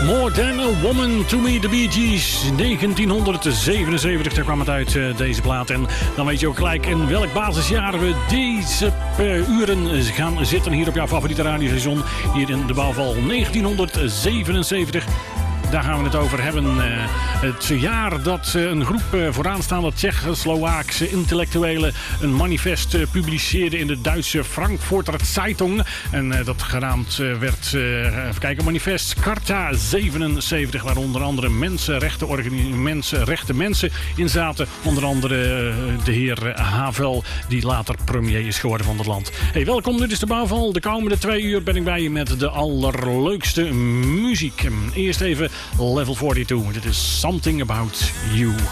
More Than a Woman to Me, de Bee Gees. 1977, daar kwam het uit, deze plaat. En dan weet je ook gelijk in welk basisjaar we deze uren gaan zitten hier op jouw favoriete radiostation. Hier in de bouwval 1977. Daar gaan we het over hebben. Het jaar dat een groep vooraanstaande Tsjechoslowaakse intellectuelen een manifest publiceerde in de Duitse Frankfurter Zeitung. En dat genaamd werd, even kijken, manifest Charta 77, waar onder andere mensenrechten mensen in zaten. Onder andere de heer Havel, die later premier is geworden van het land. Hey, welkom, dit is de Bouwval. De komende 2 uur ben ik bij je met de allerleukste muziek. Eerst even Level 42. Dit is Something About You.